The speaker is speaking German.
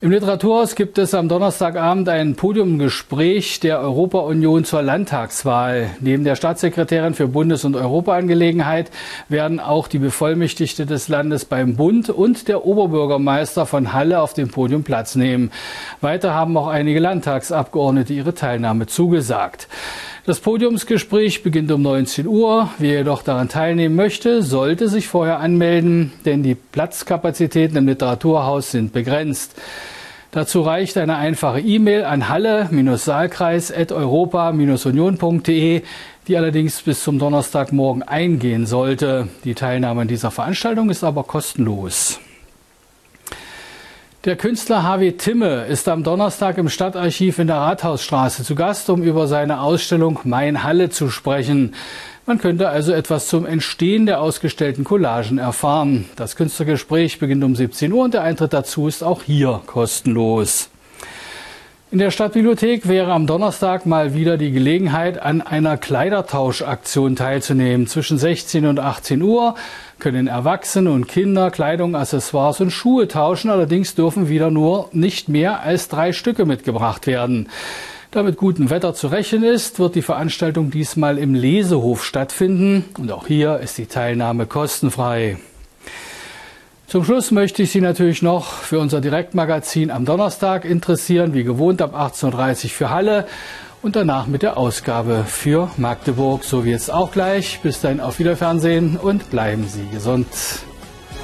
Im Literaturhaus gibt es am Donnerstagabend ein Podiumgespräch der Europa-Union zur Landtagswahl. Neben der Staatssekretärin für Bundes- und Europaangelegenheit werden auch die Bevollmächtigte des Landes beim Bund und der Oberbürgermeister von Halle auf dem Podium Platz nehmen. Weiter haben auch einige Landtagsabgeordnete ihre Teilnahme zugesagt. Das Podiumsgespräch beginnt um 19 Uhr. Wer jedoch daran teilnehmen möchte, sollte sich vorher anmelden, denn die Platzkapazitäten im Literaturhaus sind begrenzt. Dazu reicht eine einfache E-Mail an halle-saalkreis@europa-union.de, die allerdings bis zum Donnerstagmorgen eingehen sollte. Die Teilnahme an dieser Veranstaltung ist aber kostenlos. Der Künstler H.W. Timme ist am Donnerstag im Stadtarchiv in der Rathausstraße zu Gast, um über seine Ausstellung Mein Halle zu sprechen. Man könnte also etwas zum Entstehen der ausgestellten Collagen erfahren. Das Künstlergespräch beginnt um 17 Uhr und der Eintritt dazu ist auch hier kostenlos. In der Stadtbibliothek wäre am Donnerstag mal wieder die Gelegenheit, an einer Kleidertauschaktion teilzunehmen. Zwischen 16 und 18 Uhr können Erwachsene und Kinder Kleidung, Accessoires und Schuhe tauschen. Allerdings dürfen wieder nur nicht mehr als 3 Stücke mitgebracht werden. Da mit gutem Wetter zu rechnen ist, wird die Veranstaltung diesmal im Lesehof stattfinden. Und auch hier ist die Teilnahme kostenfrei. Zum Schluss möchte ich Sie natürlich noch für unser Direktmagazin am Donnerstag interessieren, wie gewohnt ab 18:30 Uhr für Halle und danach mit der Ausgabe für Magdeburg. So wie jetzt auch gleich. Bis dahin auf Wiederfernsehen und bleiben Sie gesund.